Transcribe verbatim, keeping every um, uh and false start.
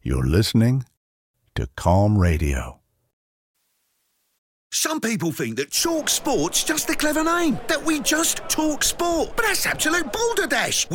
You're listening to Calm Radio. Some people think that Talk Sport's just a clever name, that we just talk sport. But that's absolute balderdash.